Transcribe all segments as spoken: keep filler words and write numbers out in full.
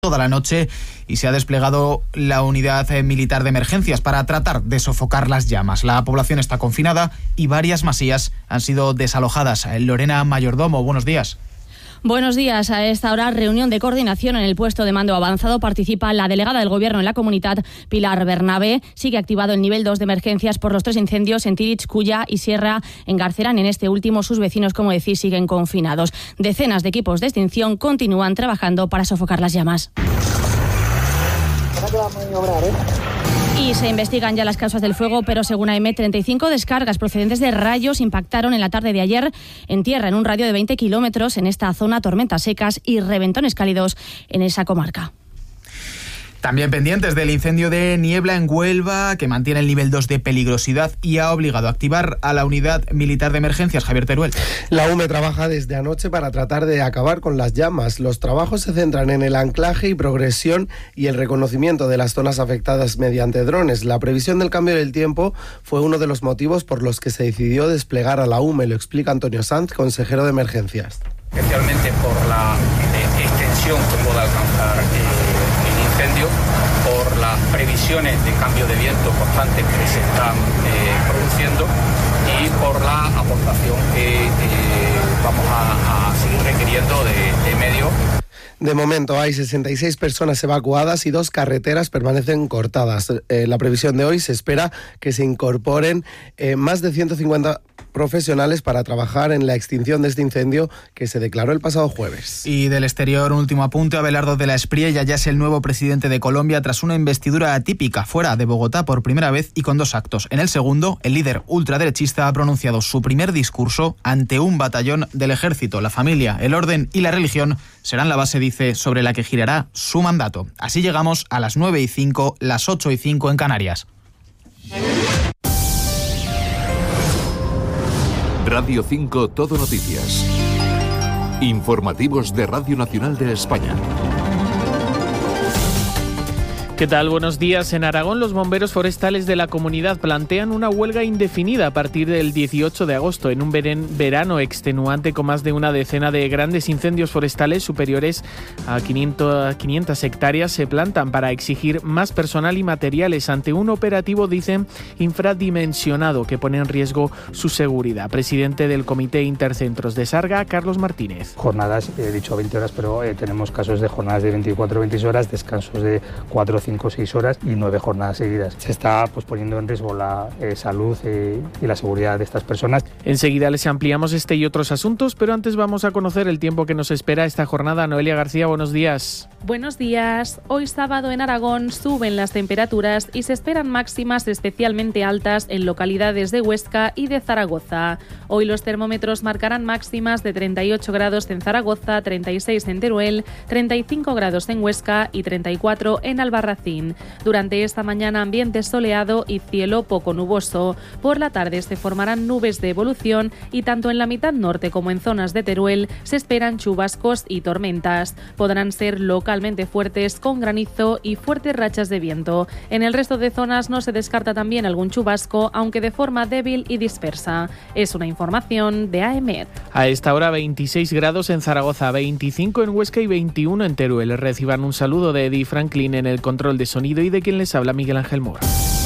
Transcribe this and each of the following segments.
toda la noche y se ha desplegado la unidad militar de emergencias para tratar de sofocar las llamas. La población está confinada y varias masías han sido desalojadas. Lorena Mayordomo, buenos días. Buenos días. A esta hora, reunión de coordinación en el puesto de mando avanzado. Participa la delegada del Gobierno en la comunidad, Pilar Bernabé. Sigue activado el nivel dos de emergencias por los tres incendios en Tirich, Culla y Sierra Engarcerán. En este último, sus vecinos, como decís, siguen confinados. Decenas de equipos de extinción continúan trabajando para sofocar las llamas. Y se investigan ya las causas del fuego, pero según A E M E, treinta y cinco descargas procedentes de rayos impactaron en la tarde de ayer en tierra, en un radio de veinte kilómetros en esta zona, tormentas secas y reventones cálidos en esa comarca. También pendientes del incendio de Niebla en Huelva, que mantiene el nivel dos de peligrosidad y ha obligado a activar a la unidad militar de emergencias. Javier Teruel. La U M E trabaja desde anoche para tratar de acabar con las llamas. Los trabajos se centran en el anclaje y progresión y el reconocimiento de las zonas afectadas mediante drones. La previsión del cambio del tiempo fue uno de los motivos por los que se decidió desplegar a la U M E. Lo explica Antonio Sanz, consejero de emergencias. Especialmente por la eh, extensión que pueda alcanzar eh, el incendio, por las previsiones de cambio de viento constantes que se están eh, produciendo y por la aportación que eh, vamos a, a seguir requiriendo de, de medios. De momento hay sesenta y seis personas evacuadas y dos carreteras permanecen cortadas. Eh, la previsión de hoy se espera que se incorporen eh, más de ciento cincuenta profesionales para trabajar en la extinción de este incendio que se declaró el pasado jueves. Y del exterior, un último apunte. Abelardo de la Espriella ya es el nuevo presidente de Colombia tras una investidura atípica fuera de Bogotá por primera vez y con dos actos. En el segundo, el líder ultraderechista ha pronunciado su primer discurso ante un batallón del ejército. La familia, el orden y la religión serán la base, dice, sobre la que girará su mandato. Así llegamos a las nueve y cinco, las ocho y cinco en Canarias. Radio cinco Todo Noticias. Informativos de Radio Nacional de España. ¿Qué tal? Buenos días. En Aragón, los bomberos forestales de la comunidad plantean una huelga indefinida a partir del dieciocho de agosto, en un verano extenuante con más de una decena de grandes incendios forestales superiores a quinientas hectáreas. Se plantan para exigir más personal y materiales ante un operativo, dicen, infradimensionado que pone en riesgo su seguridad. Presidente del Comité Intercentros de Sarga, Carlos Martínez. Jornadas, he dicho veinte horas, pero eh, tenemos casos de jornadas de veinticuatro o veintiséis horas, descansos de cuatro o cinco cinco o seis horas y nueve jornadas seguidas. Se está pues, poniendo en riesgo la eh, salud eh, y la seguridad de estas personas. Enseguida les ampliamos este y otros asuntos, pero antes vamos a conocer el tiempo que nos espera esta jornada. Noelia García, buenos días. Buenos días. Hoy sábado en Aragón suben las temperaturas y se esperan máximas especialmente altas en localidades de Huesca y de Zaragoza. Hoy los termómetros marcarán máximas de treinta y ocho grados en Zaragoza, treinta y seis en Teruel, treinta y cinco grados en Huesca y treinta y cuatro en Albarracín. Durante esta mañana ambiente soleado y cielo poco nuboso. Por la tarde se formarán nubes de evolución y tanto en la mitad norte como en zonas de Teruel se esperan chubascos y tormentas. Podrán ser localmente fuertes con granizo y fuertes rachas de viento. En el resto de zonas no se descarta también algún chubasco, aunque de forma débil y dispersa. Es una información de A E M E. A esta hora veintiséis grados en Zaragoza, veinticinco en Huesca y veintiuno en Teruel. Reciban un saludo de Eddie Franklin en el control de sonido y de quien les habla, Miguel Ángel Mora.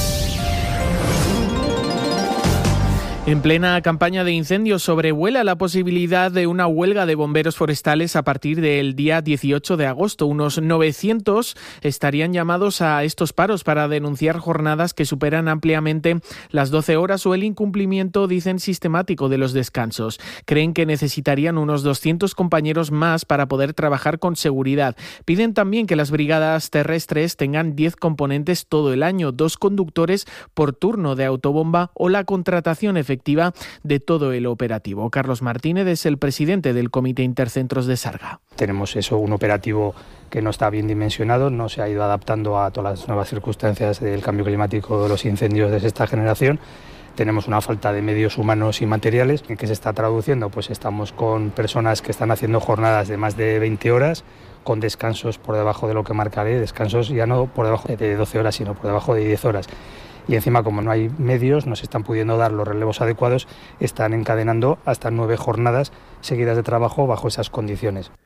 En plena campaña de incendios, sobrevuela la posibilidad de una huelga de bomberos forestales a partir del día dieciocho de agosto. Unos novecientos estarían llamados a estos paros para denunciar jornadas que superan ampliamente las doce horas o el incumplimiento, dicen, sistemático de los descansos. Creen que necesitarían unos doscientos compañeros más para poder trabajar con seguridad. Piden también que las brigadas terrestres tengan diez componentes todo el año, dos conductores por turno de autobomba o la contratación efectiva de todo el operativo. Carlos Martínez es el presidente del Comité Intercentros de Sarga. Tenemos eso, un operativo que no está bien dimensionado, no se ha ido adaptando a todas las nuevas circunstancias del cambio climático, de los incendios de esta generación. Tenemos una falta de medios humanos y materiales. ¿En qué se está traduciendo? Pues estamos con personas que están haciendo jornadas de más de veinte horas, con descansos por debajo de lo que marca la ley, descansos ya no por debajo de doce horas, sino por debajo de diez horas. Y encima, como no hay medios, no se están pudiendo dar los relevos adecuados, están encadenando hasta nueve jornadas seguidas de trabajo bajo esas condiciones.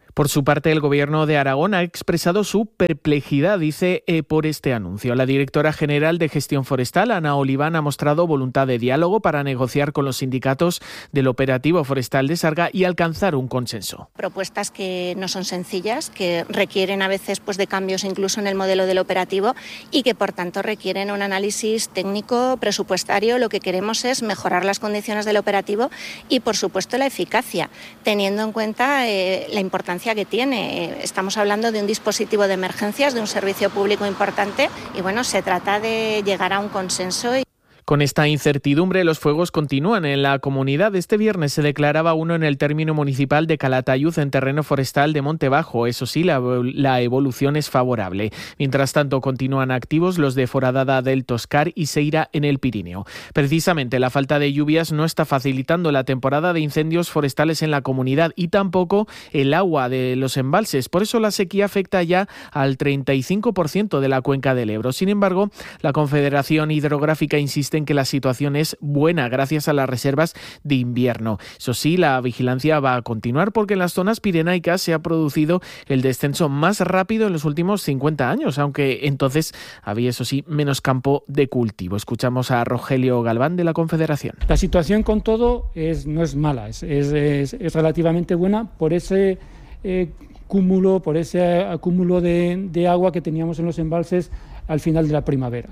Por su parte, el Gobierno de Aragón ha expresado su perplejidad, dice, eh, por este anuncio. La directora general de Gestión Forestal, Ana Oliván, ha mostrado voluntad de diálogo para negociar con los sindicatos del operativo forestal de Sarga y alcanzar un consenso. Propuestas que no son sencillas, que requieren a veces pues, de cambios incluso en el modelo del operativo y que por tanto requieren un análisis técnico, presupuestario. Lo que queremos es mejorar las condiciones del operativo y, por supuesto, la eficacia, teniendo en cuenta eh, la importancia que tiene. Estamos hablando de un dispositivo de emergencias, de un servicio público importante y bueno, se trata de llegar a un consenso. Y... Con esta incertidumbre, los fuegos continúan en la comunidad. Este viernes se declaraba uno en el término municipal de Calatayud, en terreno forestal de Montebajo. Eso sí, la, la evolución es favorable. Mientras tanto, continúan activos los de Foradada del Toscar y Seira en el Pirineo. Precisamente, la falta de lluvias no está facilitando la temporada de incendios forestales en la comunidad y tampoco el agua de los embalses. Por eso la sequía afecta ya al treinta y cinco por ciento de la cuenca del Ebro. Sin embargo, la Confederación Hidrográfica insiste en que la situación es buena gracias a las reservas de invierno. Eso sí, la vigilancia va a continuar porque en las zonas pirenaicas se ha producido el descenso más rápido en los últimos cincuenta años, aunque entonces había, eso sí, menos campo de cultivo. Escuchamos a Rogelio Galván de la Confederación. La situación con todo es, no es mala, es, es, es, es relativamente buena por ese eh, cúmulo, por ese acúmulo de, de agua que teníamos en los embalses al final de la primavera.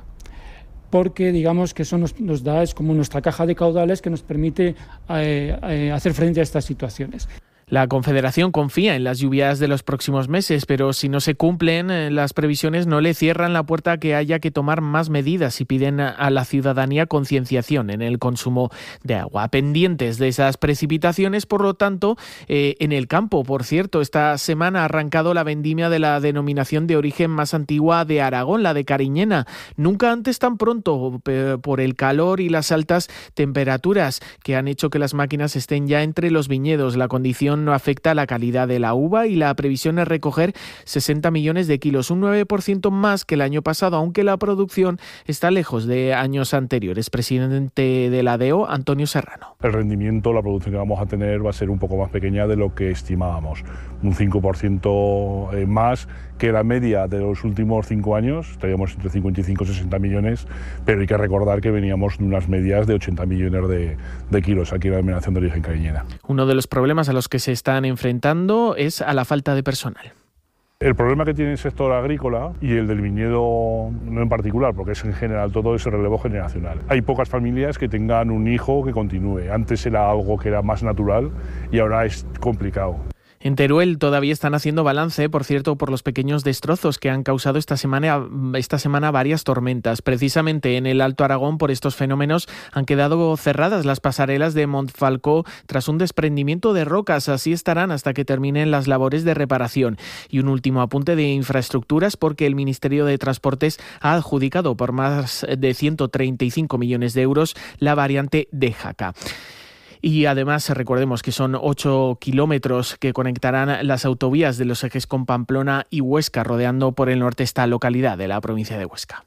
Porque digamos que eso nos, nos da, es como nuestra caja de caudales que nos permite eh, eh, hacer frente a estas situaciones. La Confederación confía en las lluvias de los próximos meses, pero si no se cumplen las previsiones no le cierran la puerta a que haya que tomar más medidas y piden a la ciudadanía concienciación en el consumo de agua. Pendientes de esas precipitaciones, por lo tanto, eh, en el campo, por cierto, esta semana ha arrancado la vendimia de la denominación de origen más antigua de Aragón, la de Cariñena. Nunca antes tan pronto, por el calor y las altas temperaturas que han hecho que las máquinas estén ya entre los viñedos. La condición no afecta a la calidad de la uva y la previsión es recoger sesenta millones de kilos, un nueve por ciento más que el año pasado, aunque la producción está lejos de años anteriores. Presidente de la D E O, Antonio Serrano. El rendimiento, la producción que vamos a tener va a ser un poco más pequeña de lo que estimábamos, un cinco por ciento más que la media de los últimos cinco años, estaríamos entre cincuenta y cinco y sesenta millones, pero hay que recordar que veníamos de unas medias de ochenta millones de, de kilos aquí en la denominación de origen Cariñena. Uno de los problemas a los que se están enfrentando es a la falta de personal. El problema que tiene el sector agrícola y el del viñedo no en particular, porque es en general todo ese relevo generacional. Hay pocas familias que tengan un hijo que continúe. Antes era algo que era más natural y ahora es complicado. En Teruel todavía están haciendo balance, por cierto, por los pequeños destrozos que han causado esta semana, esta semana varias tormentas. Precisamente en el Alto Aragón, por estos fenómenos, han quedado cerradas las pasarelas de Montfalcó tras un desprendimiento de rocas. Así estarán hasta que terminen las labores de reparación. Y un último apunte de infraestructuras, porque el Ministerio de Transportes ha adjudicado por más de ciento treinta y cinco millones de euros la variante de Jaca. Y además recordemos que son ocho kilómetros que conectarán las autovías de los ejes con Pamplona y Huesca, rodeando por el norte esta localidad de la provincia de Huesca.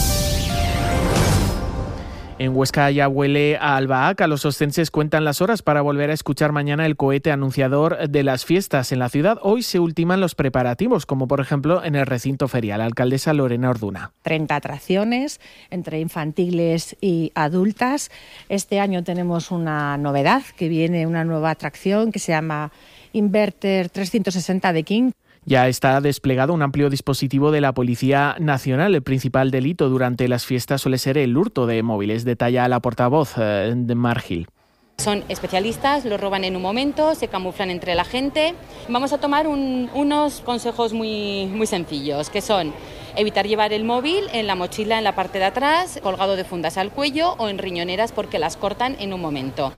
En Huesca ya huele a albahaca. Los ostenses cuentan las horas para volver a escuchar mañana el cohete anunciador de las fiestas en la ciudad. Hoy se ultiman los preparativos, como por ejemplo en el recinto ferial. Alcaldesa Lorena Orduna. treinta atracciones entre infantiles y adultas. Este año tenemos una novedad, que viene una nueva atracción que se llama Inverter trescientos sesenta de King. Ya está desplegado un amplio dispositivo de la Policía Nacional. El principal delito durante las fiestas suele ser el hurto de móviles, detalla la portavoz eh, de Margil. Son especialistas, lo roban en un momento, se camuflan entre la gente. Vamos a tomar un, unos consejos muy, muy sencillos, que son evitar llevar el móvil en la mochila en la parte de atrás, colgado de fundas al cuello o en riñoneras porque las cortan en un momento.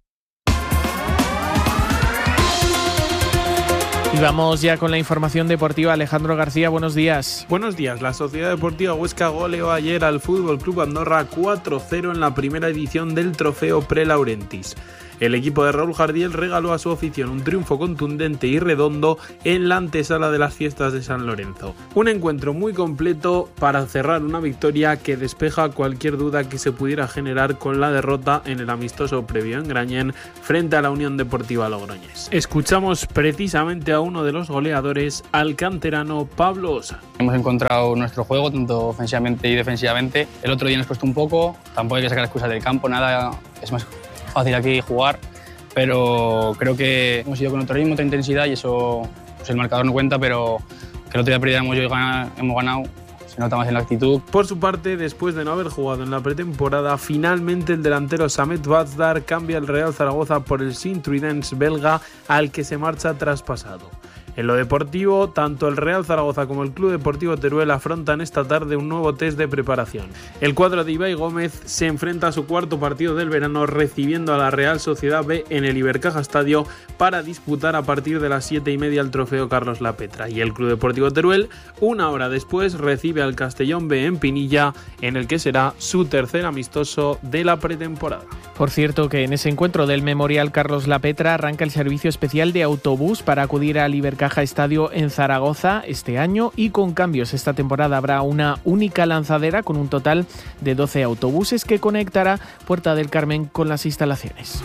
Y vamos ya con la información deportiva. Alejandro García, buenos días. Buenos días. La Sociedad Deportiva Huesca goleó ayer al Fútbol Club Andorra cuatro cero en la primera edición del Trofeo Pre Laurentis. El equipo de Raúl Jardiel regaló a su afición un triunfo contundente y redondo en la antesala de las fiestas de San Lorenzo. Un encuentro muy completo para cerrar una victoria que despeja cualquier duda que se pudiera generar con la derrota en el amistoso previo en Grañén frente a la Unión Deportiva Logroñés. Escuchamos precisamente a uno de los goleadores, al canterano Pablo Osa. Hemos encontrado nuestro juego, tanto ofensivamente y defensivamente. El otro día nos costó un poco, tampoco hay que sacar excusas del campo, nada, es más fácil aquí jugar, pero creo que hemos ido con otro ritmo, otra intensidad y eso, pues el marcador no cuenta, pero que el otro día perdiéramos y hoy hemos ganado. Se nota más en la actitud. Por su parte, después de no haber jugado en la pretemporada, finalmente el delantero Samet Bazdar cambia el Real Zaragoza por el Sint-Truidens belga, al que se marcha traspasado. En lo deportivo, tanto el Real Zaragoza como el Club Deportivo Teruel afrontan esta tarde un nuevo test de preparación. El cuadro de Ibai Gómez se enfrenta a su cuarto partido del verano, recibiendo a la Real Sociedad B en el Ibercaja Estadio para disputar a partir de las siete y media el trofeo Carlos Lapetra. Y el Club Deportivo Teruel, una hora después, recibe al Castellón B en Pinilla, en el que será su tercer amistoso de la pretemporada. Por cierto, que en ese encuentro del Memorial Carlos Lapetra arranca el servicio especial de autobús para acudir al Ibercaja Estadio en Zaragoza este año, y con cambios. Esta temporada habrá una única lanzadera con un total de doce autobuses que conectará Puerta del Carmen con las instalaciones.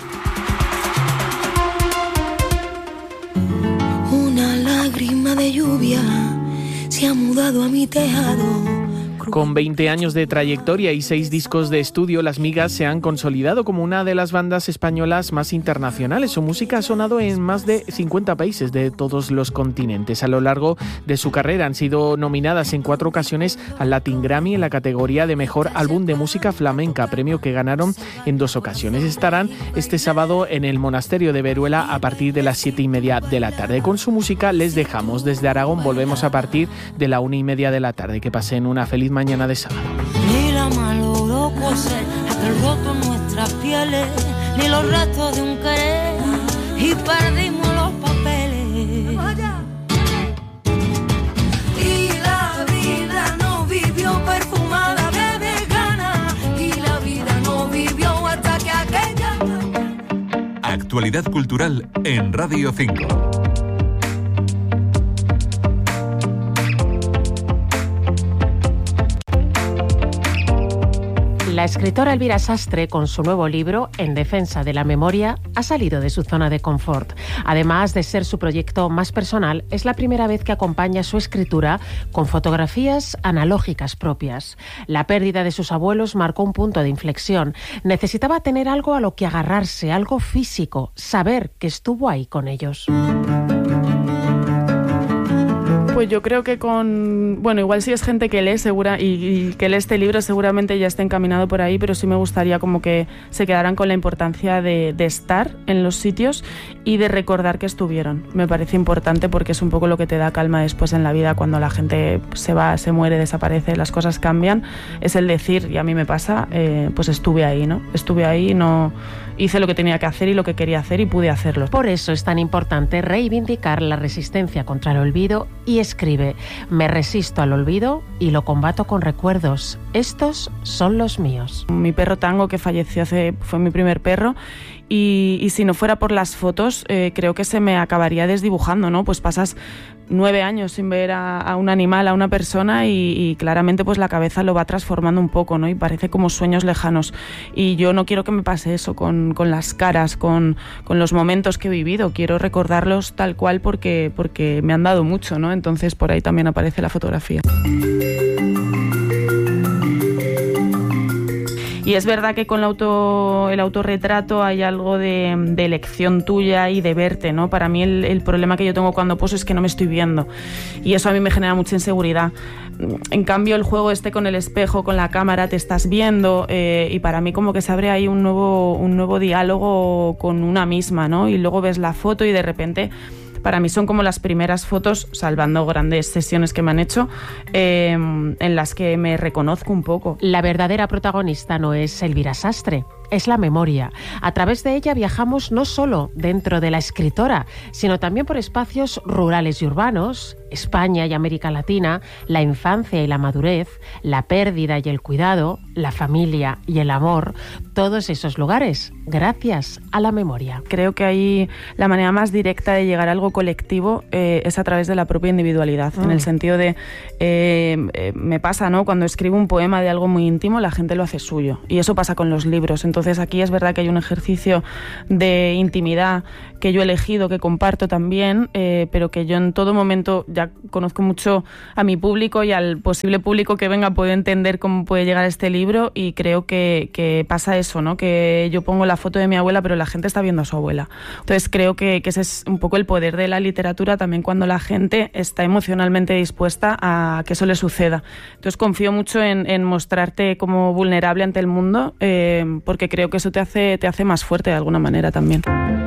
Una lágrima de lluvia se ha mudado a mi tejado. Con veinte años de trayectoria y seis discos de estudio, Las Migas se han consolidado como una de las bandas españolas más internacionales. Su música ha sonado en más de cincuenta países de todos los continentes. A lo largo de su carrera han sido nominadas en cuatro ocasiones al Latin Grammy en la categoría de Mejor Álbum de Música Flamenca, premio que ganaron en dos ocasiones. Estarán este sábado en el Monasterio de Veruela a partir de las siete y media de la tarde. Con su música les dejamos. Desde Aragón volvemos a partir de la una y media de la tarde. Que pasen una feliz mañana de sábado. Ni la malogró coser aquel roto en nuestras pieles, ni los restos de un querer, y perdimos los papeles. Y la vida no vivió perfumada de vegana, y la vida no vivió hasta que aquella. Actualidad cultural en Radio cinco. La escritora Elvira Sastre, con su nuevo libro, En defensa de la memoria, ha salido de su zona de confort. Además de ser su proyecto más personal, es la primera vez que acompaña su escritura con fotografías analógicas propias. La pérdida de sus abuelos marcó un punto de inflexión. Necesitaba tener algo a lo que agarrarse, algo físico, saber que estuvo ahí con ellos. Pues yo creo que con... Bueno, igual si es gente que lee segura y, y que lee este libro seguramente ya está encaminado por ahí, pero sí me gustaría como que se quedaran con la importancia de, de estar en los sitios y de recordar que estuvieron. Me parece importante porque es un poco lo que te da calma después en la vida cuando la gente se va, se muere, desaparece, las cosas cambian. Es el decir, y a mí me pasa, eh, pues estuve ahí, ¿no? Estuve ahí, no... hice lo que tenía que hacer y lo que quería hacer y pude hacerlo. Por eso es tan importante reivindicar la resistencia contra el olvido y escribe: me resisto al olvido y lo combato con recuerdos. Estos son los míos. Mi perro Tango, que falleció hace, fue mi primer perro, y, y si no fuera por las fotos, eh, creo que se me acabaría desdibujando, ¿no? Pues pasas nueve años sin ver a, a un animal, a una persona, y, y claramente pues la cabeza lo va transformando un poco, ¿no? Y parece como sueños lejanos. Y yo no quiero que me pase eso con, con las caras, con, con los momentos que he vivido. Quiero recordarlos tal cual porque, porque me han dado mucho, ¿no? Entonces por ahí también aparece la fotografía. Y es verdad que con el, auto, el autorretrato hay algo de, de elección tuya y de verte, ¿no? Para mí el, el problema que yo tengo cuando poso es que no me estoy viendo. Y eso a mí me genera mucha inseguridad. En cambio, el juego este con el espejo, con la cámara, te estás viendo, eh, y para mí como que se abre ahí un nuevo, un nuevo diálogo con una misma, ¿no? Y luego ves la foto y de repente... Para mí son como las primeras fotos, salvando grandes sesiones que me han hecho, eh, en las que me reconozco un poco. La verdadera protagonista no es Elvira Sastre, es la memoria. A través de ella viajamos no solo dentro de la escritora, sino también por espacios rurales y urbanos, España y América Latina, la infancia y la madurez, la pérdida y el cuidado, la familia y el amor. Todos esos lugares gracias a la memoria. Creo que ahí la manera más directa de llegar a algo colectivo eh, es a través de la propia individualidad, mm. en el sentido de, eh, eh, me pasa, ¿no? Cuando escribo un poema de algo muy íntimo, la gente lo hace suyo, y eso pasa con los libros. Entonces aquí es verdad que hay un ejercicio de intimidad que yo he elegido, que comparto también, eh, pero que yo en todo momento ya conozco mucho a mi público y al posible público que venga puede entender cómo puede llegar a este libro, y creo que, que pasa eso, ¿no? Que yo pongo la foto de mi abuela, pero la gente está viendo a su abuela. Entonces creo que, que ese es un poco el poder de la literatura también, cuando la gente está emocionalmente dispuesta a que eso le suceda. Entonces confío mucho en, en mostrarte como vulnerable ante el mundo, eh, porque creo que eso te hace, te hace más fuerte de alguna manera también.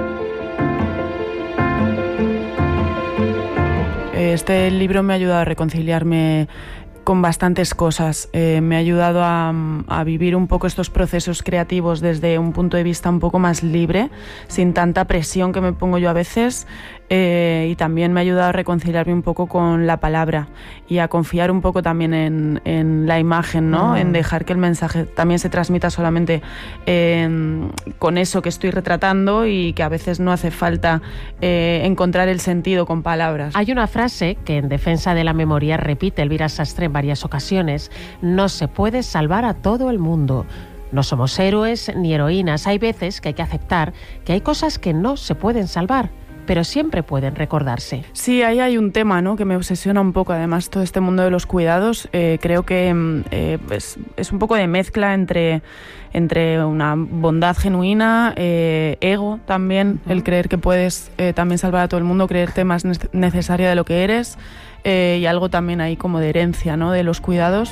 Este libro me ha ayudado a reconciliarme con bastantes cosas. Eh, me ha ayudado a, a vivir un poco estos procesos creativos desde un punto de vista un poco más libre, sin tanta presión que me pongo yo a veces, eh, y también me ha ayudado a reconciliarme un poco con la palabra y a confiar un poco también en, en la imagen, ¿no? Mm. En dejar que el mensaje también se transmita solamente eh, con eso que estoy retratando, y que a veces no hace falta eh, encontrar el sentido con palabras. Hay una frase que en defensa de la memoria repite Elvira Sastre en varias ocasiones: no se puede salvar a todo el mundo. No somos héroes ni heroínas. Hay veces que hay que aceptar que hay cosas que no se pueden salvar, pero siempre pueden recordarse. Sí, ahí hay un tema, ¿no?, que me obsesiona un poco. Además, todo este mundo de los cuidados, eh, creo que eh, es, es un poco de mezcla entre, entre una bondad genuina, eh, ego también, uh-huh. el creer que puedes eh, también salvar a todo el mundo, creerte más ne- necesaria de lo que eres, eh, y algo también ahí como de herencia, ¿no?, de los cuidados,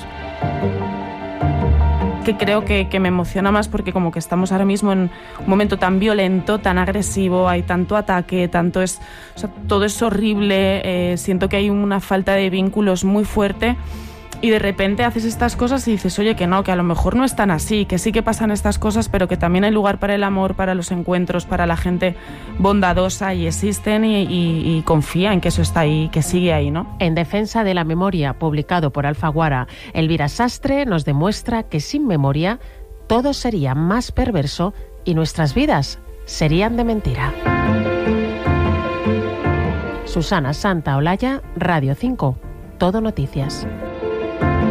que creo que, que me emociona más, porque como que estamos ahora mismo en un momento tan violento, tan agresivo, hay tanto ataque, tanto es, o sea, todo es horrible, eh, siento que hay una falta de vínculos muy fuerte, y de repente haces estas cosas y dices, oye, que no, que a lo mejor no es tan así, que sí que pasan estas cosas, pero que también hay lugar para el amor, para los encuentros, para la gente bondadosa, y existen, y, y, y confía en que eso está ahí, que sigue ahí, ¿no? En defensa de la memoria, publicado por Alfaguara, Elvira Sastre nos demuestra que sin memoria todo sería más perverso y nuestras vidas serían de mentira. Susana Santaolalla, Radio cinco, Todo Noticias.